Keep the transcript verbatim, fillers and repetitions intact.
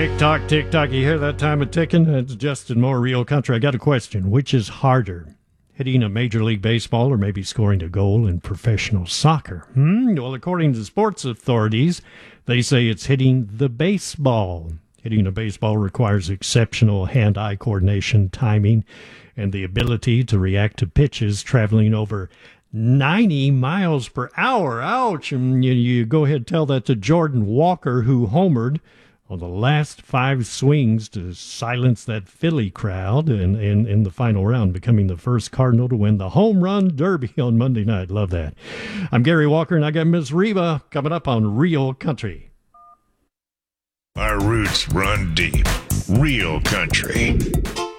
Tick tock, tick tock. You hear that time of ticking? It's Justin Moore, Real Country. I got a question. Which is harder, hitting a Major League Baseball or maybe scoring a goal in professional soccer? Hmm? Well, according to sports authorities, they say it's hitting the baseball. Hitting a baseball requires exceptional hand-eye coordination, timing, and the ability to react to pitches traveling over ninety miles per hour. Ouch! And you, you go ahead and tell that to Jordan Walker, who homered on the last five swings to silence that Philly crowd in, in, in the final round, becoming the first Cardinal to win the Home Run Derby on Monday night. Love that. I'm Gary Walker, and I got Miss Reba coming up on Real Country. Our roots run deep. Real Country.